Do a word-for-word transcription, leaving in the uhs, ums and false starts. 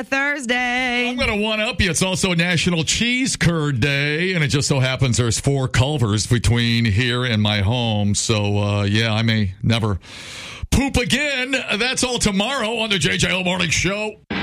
Thursday. I'm going to one-up you. It's also National Cheese Curd Day, and it just so happens there's four Culvers between here and my home. So, uh, yeah, I may never poop again. That's all tomorrow on the J J O Morning Show.